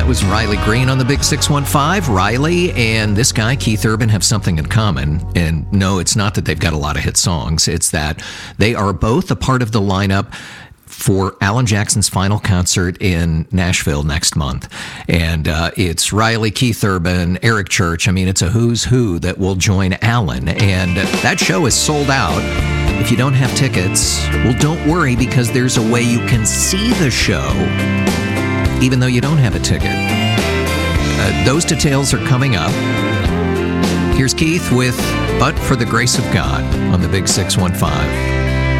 That was Riley Green on the Big 615. Riley and this guy, Keith Urban, have something in common. And no, it's not that they've got a lot of hit songs. It's that they are both a part of the lineup for Alan Jackson's final concert in Nashville next month. And it's Riley, Keith Urban, Eric Church. I mean, it's a who's who that will join Alan. And that show is sold out. If you don't have tickets, well, don't worry, because there's a way you can see the show even though you don't have a ticket. Those details are coming up. Here's Keith with But for the Grace of God on the Big 615.